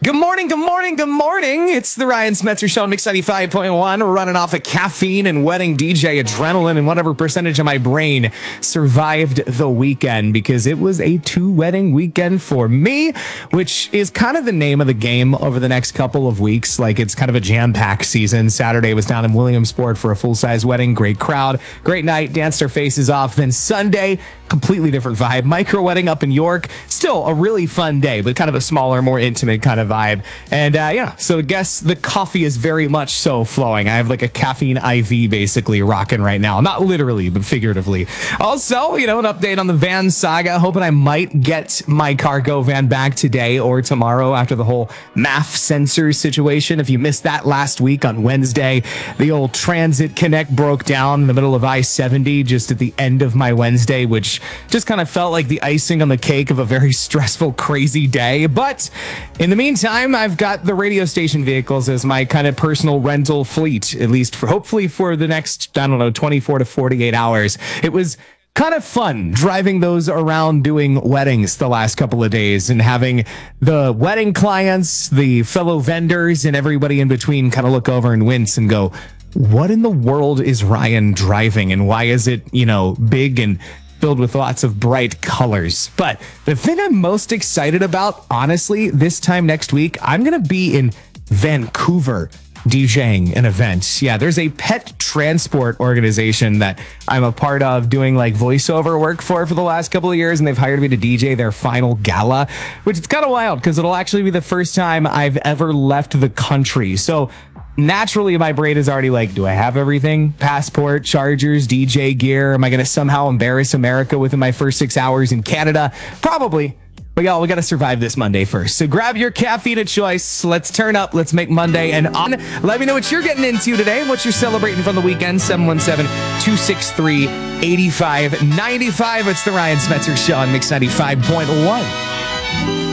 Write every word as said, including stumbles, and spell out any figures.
Good morning, good morning, good morning. It's the Ryan Smetzer Show on Mix ninety-five point one. We're running off of caffeine and wedding D J adrenaline and whatever percentage of my brain survived the weekend, because it was a two wedding weekend for me, which is kind of the name of the game over the next couple of weeks. Like, it's kind of a jam-packed season. Saturday was down in Williamsport for a full-size wedding. Great crowd, great night, danced our faces off. Then Sunday, completely different vibe. Micro wedding up in York. Still a really fun day, but kind of a smaller, more intimate kind of vibe. And uh, yeah, so I guess the coffee is very much so flowing. I have like a caffeine I V basically rocking right now. Not literally, but figuratively. Also, you know, an update on the van saga. Hoping I might get my cargo van back today or tomorrow after the whole M A F sensors situation. If you missed that last week on Wednesday, the old Transit Connect broke down in the middle of I seventy just at the end of my Wednesday, which just kind of felt like the icing on the cake of a very stressful, crazy day. But in the meantime, I've got the radio station vehicles as my kind of personal rental fleet, at least for hopefully for the next, I don't know, twenty-four to forty-eight hours. It was kind of fun driving those around doing weddings the last couple of days and having the wedding clients, the fellow vendors, and everybody in between kind of look over and wince and go, what in the world is Ryan driving, and why is it, you know, big and filled with lots of bright colors? But the thing I'm most excited about, honestly, this time next week, I'm going to be in Vancouver DJing an event. Yeah, there's a pet transport organization that I'm a part of doing like voiceover work for for the last couple of years, and they've hired me to D J their final gala, which is kind of wild because it'll actually be the first time I've ever left the country. So naturally, my brain is already like, do I have everything? Passport, chargers, D J gear? Am I going to somehow embarrass America within my first six hours in Canada? Probably. But y'all, we got to survive this Monday first. So grab your caffeine of choice. Let's turn up. Let's make Monday and on. Let me know what you're getting into today and what you're celebrating from the weekend. seven one seven, two six three, eight five nine five. It's the Ryan Smetzer Show on Mix ninety-five point one.